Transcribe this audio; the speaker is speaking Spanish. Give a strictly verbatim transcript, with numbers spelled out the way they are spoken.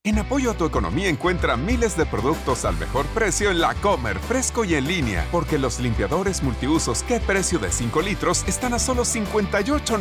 En apoyo a tu economía encuentra miles de productos al mejor precio en La Comer, fresco y en línea, porque los limpiadores multiusos Qué Precio de cinco litros están a solo cincuenta y ocho